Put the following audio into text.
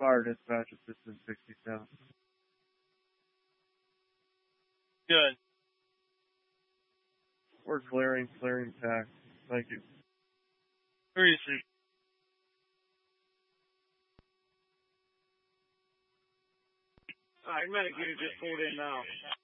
fire dispatch assistant 67. Good. We're clearing tax. Thank you. Where is he? Alright, medic unit just pulled in now.